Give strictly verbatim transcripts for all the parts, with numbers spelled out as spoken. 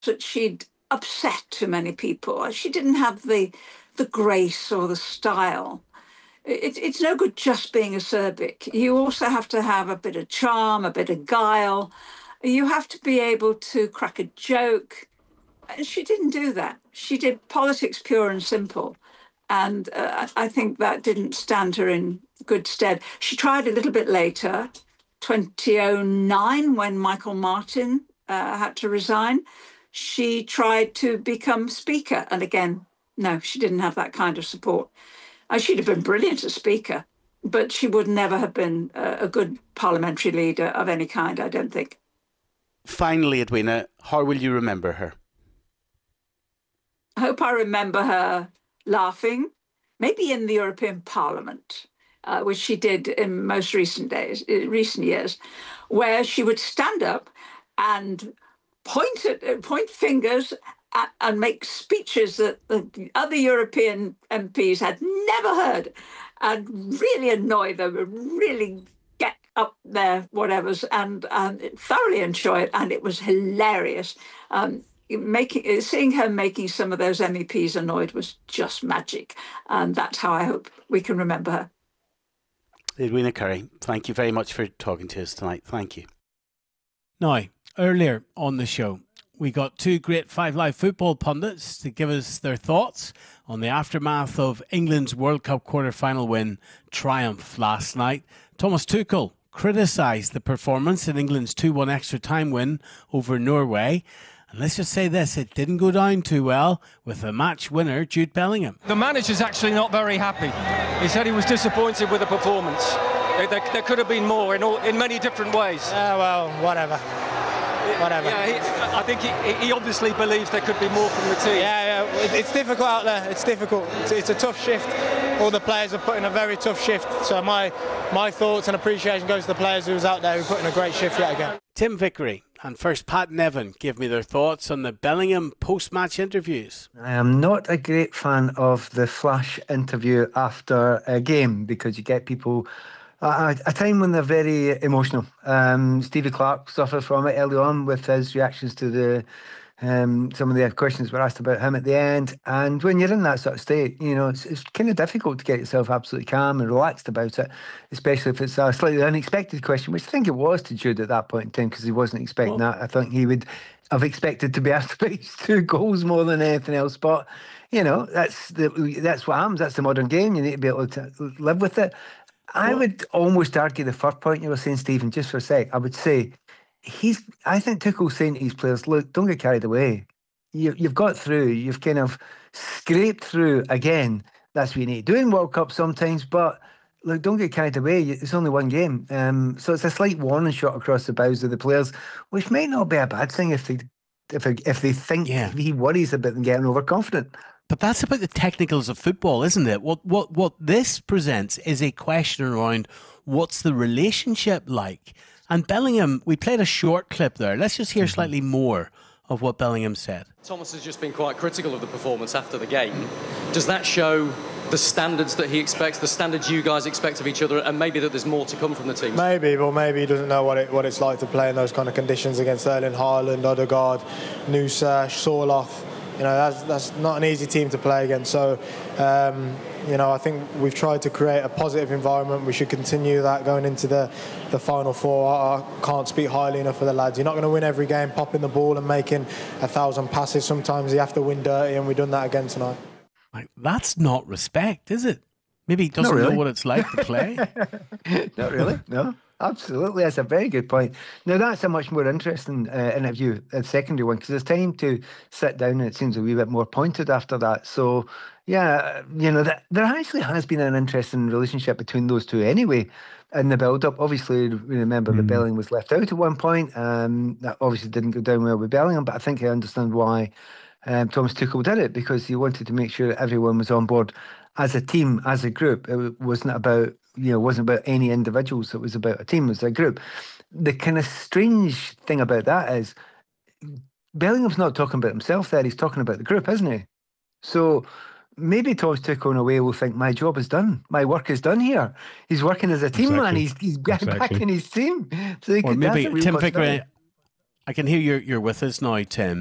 that she'd upset too many people. She didn't have the the grace or the style. It, it's no good just being acerbic. You also have to have a bit of charm, a bit of guile. You have to be able to crack a joke. And she didn't do that. She did politics pure and simple. And uh, I think that didn't stand her in good stead. She tried a little bit later, twenty oh nine, when Michael Martin uh, had to resign. She tried to become speaker. And again, no, she didn't have that kind of support. Uh, she'd have been brilliant as speaker, but she would never have been a, a good parliamentary leader of any kind, I don't think. Finally, Edwina, how will you remember her? I hope I remember her laughing, maybe in the European Parliament, uh, which she did in most recent days, recent years, where she would stand up and point at, point fingers at, and make speeches that the other European M Ps had never heard, and really annoy them, and really get up their whatevers, and um, thoroughly enjoy it, and it was hilarious. Um, Making, seeing her making some of those M E Ps annoyed was just magic. And that's how I hope we can remember her. Edwina Currie, thank you very much for talking to us tonight. Thank you. Now, earlier on the show, we got two great Five Live football pundits to give us their thoughts on the aftermath of England's World Cup quarter-final win triumph last night. Thomas Tuchel criticised the performance in England's two one extra time win over Norway. And let's just say this, it didn't go down too well with the match winner, Jude Bellingham. The manager's actually not very happy. He said he was disappointed with the performance. There, there, there could have been more in, all, in many different ways. Yeah, well, whatever. Whatever. Yeah, he, I think he, he obviously believes there could be more from the team. Yeah, yeah, it's difficult out there. It's difficult. It's, it's a tough shift. All the players are putting a very tough shift. So my my thoughts and appreciation goes to the players who was out there who put in a great shift yet again. Tim Vickery and first Pat Nevin give me their thoughts on the Bellingham post-match interviews. I am not a great fan of the flash interview after a game because you get people at a time when they're very emotional. Um, Stevie Clarke suffered from it early on with his reactions to the um, some of the questions were asked about him at the end. And when you're in that sort of state, you know, it's, it's kind of difficult to get yourself absolutely calm and relaxed about it, especially if it's a slightly unexpected question, which I think it was to Jude at that point in time because he wasn't expecting well, that. I think he would have expected to be asked about his two goals more than anything else. But, you know, that's the, that's what happens. That's the modern game. You need to be able to live with it. I would almost argue the first point you were saying, Stephen, just for a sec. I would say he's. I think Tuchel's saying to his players, look, don't get carried away. You, you've got through. You've kind of scraped through again. That's what you need to do in World Cup sometimes. But look, don't get carried away. It's only one game. Um, so it's a slight warning shot across the bows of the players, which might not be a bad thing if they if they, if they think yeah. he worries about them getting overconfident. But that's about the technicals of football, isn't it? What what what this presents is a question around what's the relationship like. And Bellingham, we played a short clip there. Let's just hear slightly more of what Bellingham said. Thomas has just been quite critical of the performance after the game. Does that show the standards that he expects, the standards you guys expect of each other, and maybe that there's more to come from the team? Maybe, but maybe he doesn't know what it what it's like to play in those kind of conditions against Erling Haaland, Odegaard, Nusa, Sorloth. You know, that's that's not an easy team to play against. So, um, you know, I think we've tried to create a positive environment. We should continue that going into the, the final four. I, I can't speak highly enough for the lads. You're not going to win every game popping the ball and making a thousand passes. Sometimes you have to win dirty, and we've done that again tonight. Like, that's not respect, is it? Maybe he doesn't really know what it's like to play. Not really, no. Absolutely, that's a very good point. Now, that's a much more interesting uh, interview, a secondary one, because there's time to sit down and it seems a wee bit more pointed after that. So, yeah, you know, th- there actually has been an interesting relationship between those two anyway in the build-up. Obviously, remember mm. that Bellingham was left out at one point. Um, that obviously didn't go down well with Bellingham, but I think I understand why um, Thomas Tuchel did it, because he wanted to make sure that everyone was on board as a team, as a group. It wasn't about You know, it wasn't about any individuals. It was about a team, it was a group. The kind of strange thing about that is Bellingham's not talking about himself there. He's talking about the group, isn't he? So maybe Thomas Tuchel in a way will think, my job is done. My work is done here. He's working as a team exactly. man. He's he's exactly. back in his team. So or maybe, Tim Vickery, I can hear you're, you're with us now, Tim,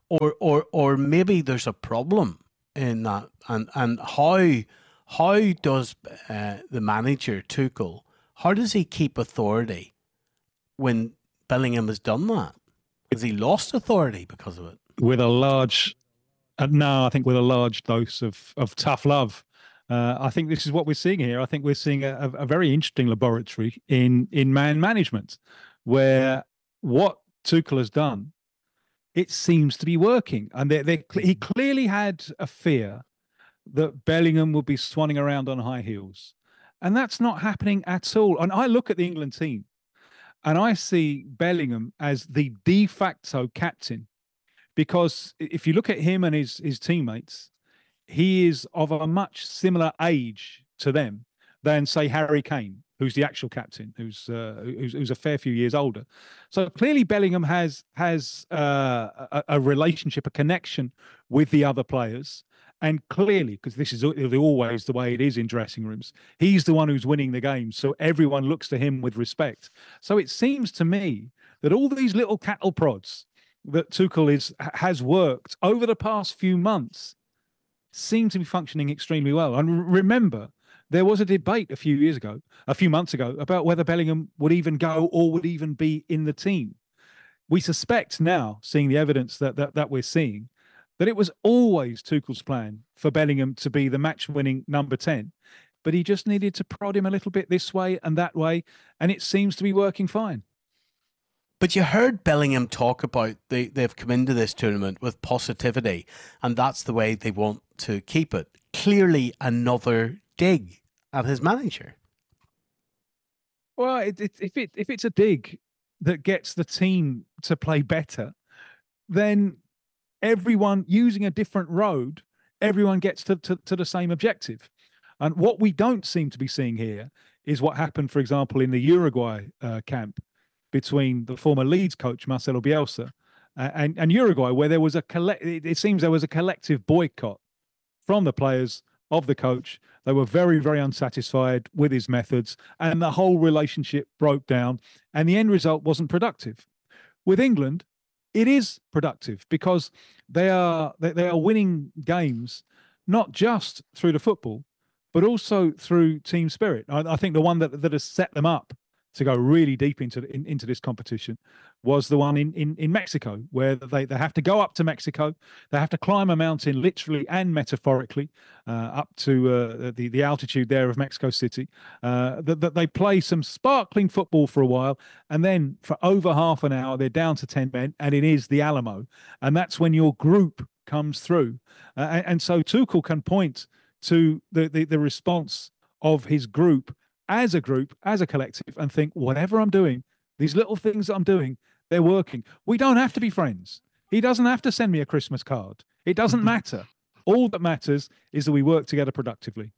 or or or maybe there's a problem in that, and and how how does uh, the manager Tuchel, how does he keep authority when Bellingham has done that? Has he lost authority because of it? With a large, uh, no, I think with a large dose of of tough love. Uh, I think this is what we're seeing here. I think we're seeing a, a very interesting laboratory in in man management, where what Tuchel has done, it seems to be working. And they, they, he clearly had a fear that Bellingham would be swanning around on high heels. And that's not happening at all. And I look at the England team and I see Bellingham as the de facto captain, because if you look at him and his, his teammates, he is of a much similar age to them than, say, Harry Kane, who's the actual captain, who's, uh, who's who's a fair few years older. So clearly Bellingham has has uh, a, a relationship, a connection with the other players. And clearly, because this is always the way it is in dressing rooms, he's the one who's winning the game. So everyone looks to him with respect. So it seems to me that all these little cattle prods that Tuchel is has worked over the past few months seem to be functioning extremely well. And remember, there was a debate a few years ago, a few months ago, about whether Bellingham would even go or would even be in the team. We suspect now, seeing the evidence that that, that we're seeing, that it was always Tuchel's plan for Bellingham to be the match-winning number ten, but he just needed to prod him a little bit this way and that way, and it seems to be working fine. But you heard Bellingham talk about they, they've come into this tournament with positivity, and that's the way they want to keep it. Clearly another dig at his manager. Well, it, it, if it if it's a dig that gets the team to play better, then everyone using a different road, everyone gets to, to, to the same objective. And what we don't seem to be seeing here is what happened, for example, in the Uruguay uh, camp between the former Leeds coach Marcelo Bielsa uh, and, and Uruguay, where there was a collect. It, it seems there was a collective boycott from the players of the coach. They were very, very unsatisfied with his methods, and the whole relationship broke down, and the end result wasn't productive. With England, it is productive because they are they, they are winning games not just through the football, but also through team spirit. I, I think the one that that has set them up to go really deep into in, into this competition was the one in, in, in Mexico, where they, they have to go up to Mexico. They have to climb a mountain literally and metaphorically uh, up to uh, the, the altitude there of Mexico City. Uh, that, that they play some sparkling football for a while, and then for over half an hour, they're down to ten men, and it is the Alamo. And that's when your group comes through. Uh, and, and so Tuchel can point to the, the, the response of his group as a group, as a collective, and think, whatever I'm doing, these little things that I'm doing, they're working. We don't have to be friends. He doesn't have to send me a Christmas card. It doesn't matter. All that matters is that we work together productively.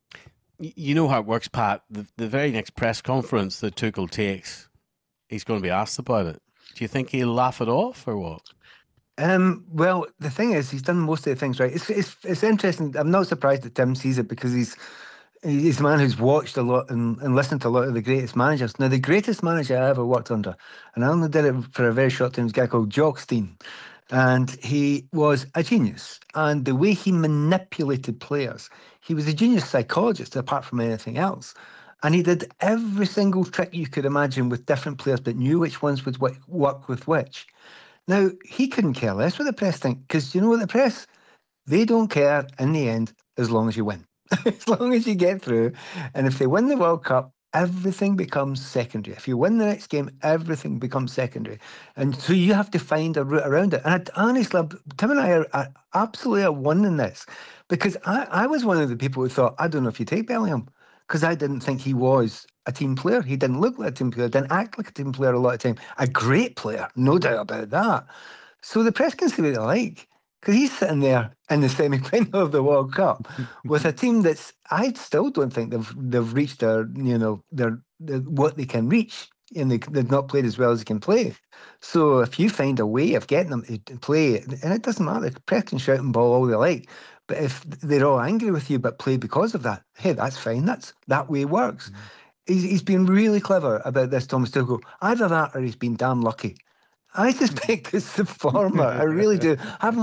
You know how it works, Pat. The, the very next press conference that Tuchel takes, he's going to be asked about it. Do you think he'll laugh it off or what? Um, well, the thing is, he's done most of the things right. It's, it's, it's interesting. I'm not surprised that Tim sees it, because he's He's a man who's watched a lot and, and listened to a lot of the greatest managers. Now, the greatest manager I ever worked under, and I only did it for a very short time, was a guy called Jock Stein. And he was a genius. And the way he manipulated players, he was a genius psychologist apart from anything else. And he did every single trick you could imagine with different players, but knew which ones would work with which. Now, he couldn't care less what the press think, because you know what, the press, they don't care in the end as long as you win. As long as you get through. And if they win the World Cup, everything becomes secondary. If you win the next game, everything becomes secondary. And so you have to find a route around it. And I, honestly, Tim and I are, are absolutely at one in this, because I, I was one of the people who thought, I don't know if you take Bellingham, because I didn't think he was a team player. He didn't look like a team player, didn't act like a team player a lot of time. A great player, no doubt about that. So the press can say what they like, because he's sitting there in the semi-final of the World Cup with a team that's, I still don't think they've they've reached their, you know, their, their what they can reach, and they, they've not played as well as they can play. So if you find a way of getting them to play, and it doesn't matter, the press can shout and ball all they like, but if they're all angry with you but play because of that, hey, that's fine. That's that way works. Mm-hmm. He's he's been really clever about this, Thomas Tuchel. Either that or he's been damn lucky. I suspect it's the former. I really do. I haven't